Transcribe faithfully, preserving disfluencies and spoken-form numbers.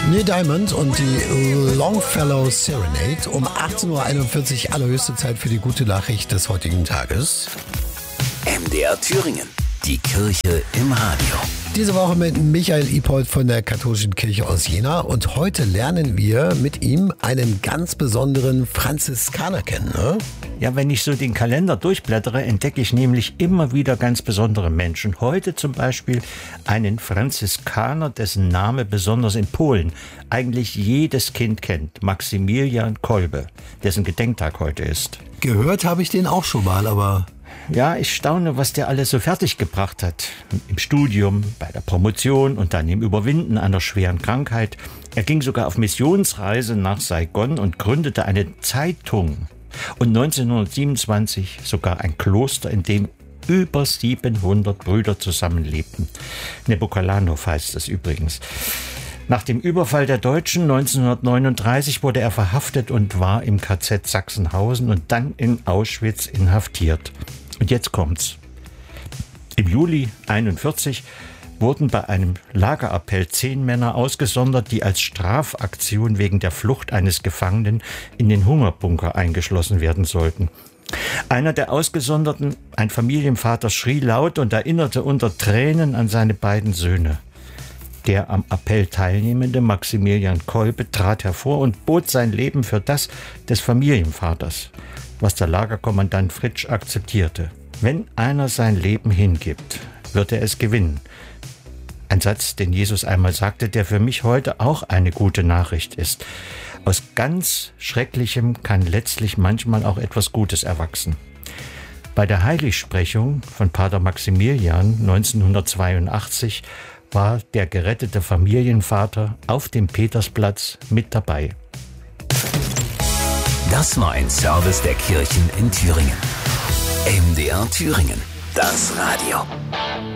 Neil Diamond und die Longfellow Serenade um achtzehn Uhr einundvierzig, allerhöchste Zeit für die gute Nachricht des heutigen Tages. M D R Thüringen, die Kirche im Radio. Diese Woche mit Michael Ipold von der Katholischen Kirche aus Jena und heute lernen wir mit ihm einen ganz besonderen Franziskaner kennen. Ne? Ja, wenn ich so den Kalender durchblättere, entdecke ich nämlich immer wieder ganz besondere Menschen. Heute zum Beispiel einen Franziskaner, dessen Name besonders in Polen eigentlich jedes Kind kennt. Maximilian Kolbe, dessen Gedenktag heute ist. Gehört habe ich den auch schon mal, aber... Ja, ich staune, was der alles so fertiggebracht hat. Im Studium, bei der Promotion und dann im Überwinden einer schweren Krankheit. Er ging sogar auf Missionsreise nach Saigon und gründete eine Zeitung. Und neunzehnhundertsiebenundzwanzig sogar ein Kloster, in dem über siebenhundert Brüder zusammenlebten. Nebukalanów heißt es übrigens. Nach dem Überfall der Deutschen neunzehnhundertneununddreißig wurde er verhaftet und war im K Z Sachsenhausen und dann in Auschwitz inhaftiert. Und jetzt kommt's. Im Juli einundvierzig wurden bei einem Lagerappell zehn Männer ausgesondert, die als Strafaktion wegen der Flucht eines Gefangenen in den Hungerbunker eingeschlossen werden sollten. Einer der Ausgesonderten, ein Familienvater, schrie laut und erinnerte unter Tränen an seine beiden Söhne. Der am Appell teilnehmende Maximilian Kolbe trat hervor und bot sein Leben für das des Familienvaters, was der Lagerkommandant Fritsch akzeptierte. Wenn einer sein Leben hingibt, wird er es gewinnen. Ein Satz, den Jesus einmal sagte, der für mich heute auch eine gute Nachricht ist. Aus ganz Schrecklichem kann letztlich manchmal auch etwas Gutes erwachsen. Bei der Heiligsprechung von Pater Maximilian neunzehnhundertzweiundachtzig war der gerettete Familienvater auf dem Petersplatz mit dabei. Das war ein Service der Kirchen in Thüringen. M D R Thüringen, das Radio.